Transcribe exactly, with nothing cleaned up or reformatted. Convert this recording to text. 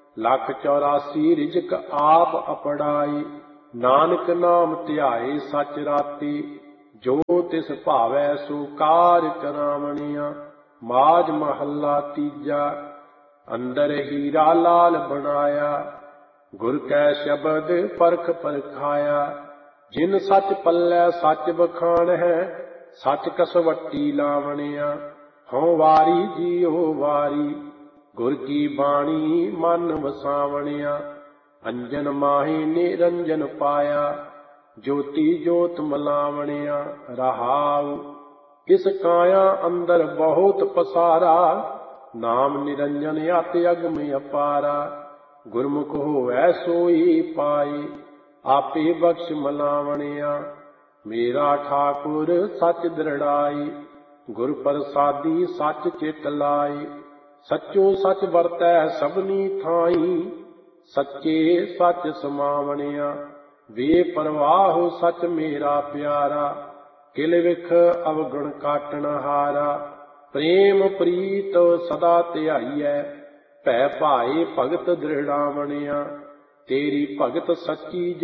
ਲੱਖ ਚੌਰਾਸੀ ਰਿਜਕ ਆਪ ਅਪੜਾਈ। ਨਾਨਕ ਨਾਮ ਧਿਆਏ ਸਚ ਰਾਤੀ, ਜੋ ਤਿਸ ਭਾਵੈ ਸੋ ਕਾਰ ਕਰਾਵਣੀਆਂ। ਮਾਝ ਮਹੱਲਾ ਤੀਜਾ। ਅੰਦਰ ਹੀਰਾ ਲਾਲ ਬਣਾਇਆ, ਗੁਰ ਕੈ ਸ਼ਬਦ ਪਰਖ ਪਰਖਾਇਆ। ਜਿਨ ਸੱਚ ਪੱਲੇ ਸੱਚ ਬਖਾਣ ਹੈ, ਸੱਚ ਕਸਵੱਟੀ ਲਾਵਣਿਆ। ਹਉ ਵਾਰੀ ਜੀਉ ਵਾਰੀ, ਗੁਰ ਕੀ ਬਾਣੀ ਮਨ ਵਸਾਵਣਿਆ। ਅੰਜਨ ਮਾਹੀ ਨਿਰੰਜਨ ਪਾਇਆ, ਜੋਤੀ ਜੋਤ ਮਲਾਵਣਿਆ। ਰਹਾਉ ਇਸ ਕਾਇਆ ਅੰਦਰ ਬਹੁਤ ਪਸਾਰਾ, ਨਾਮ ਨਿਰੰਜਨ ਅਤਿ ਅਗਮ ਅਪਾਰਾ। ਗੁਰਮੁਖ ਹੋਵੈ ਸੋਈ ਪਾਈ, ਆਪੇ ਬਖਸ਼ ਮਲਾਵਣਿਆ। ਮੇਰਾ ਠਾਕੁਰ ਸੱਚ ਦ੍ਰਿੜਾਈ, ਗੁਰ ਪ੍ਰਸਾਦੀ ਸੱਚ ਚਿਤ ਲਾਈ। ਸੱਚੋ ਸੱਚ ਵਰਤੈ ਸਭਨੀ ਥਾਈ, ਸੱਚੇ ਸੱਚ ਸਮਾਵਣਿਆ। ਵੇ ਪਰਵਾਹੁ ਸੱਚ ਮੇਰਾ ਪਿਆਰਾ, ਕਿਲ ਵਿਖ ਅਵਗੁਣ ਕਾਟਣ ਹਾਰਾ। ਪ੍ਰੇਮ ਪ੍ਰੀਤ ਸਦਾ ਧਿਆਈਐ, ਭੈ ਭਾਏ ਭਗਤ ਦ੍ਰਿੜਾਵਣਿਆ। ਤੇਰੀ ਭਗਤ ਸੱਚੀ